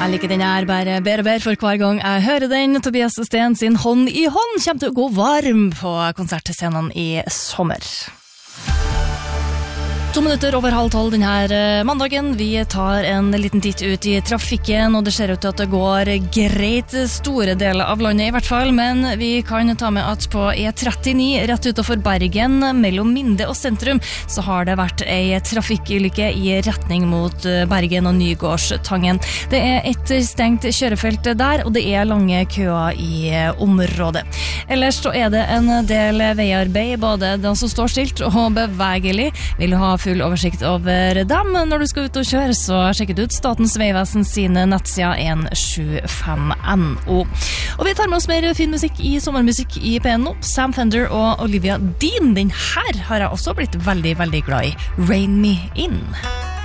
Jeg liker den her bare bedre og bedre for hver gang jeg hører den. Tobias Sten sin Hånd i hånd kommer til å gå varm på konsertscenene i sommer. 2 minutter over 11:30 denne mandagen. Vi tar en liten titt ut i trafikken, og det ser ut til at det går greit store deler av landet i hvert fall, men vi kan ta med at på E39 rett utenfor Bergen, mellom Minde og sentrum, så har det vært ei trafikkulykke i retning mot Bergen og Nygårdstangen. Det er et stengt kjørefelt der, og det er lange køer i området. Ellers så er det en del veiarbeid, både den som står stilt og bevegelig. Vil du ha full oversikt over dem når du skal ut og kjøre, så sjekk ut Statens Vegvesen sine nettsider 175.no. Og vi tar med oss mer fin musikk i sommermusikk i P1 nå. Sam Fender og Olivia Dean. Den her har jeg også blitt veldig, veldig glad i. Rain Me In.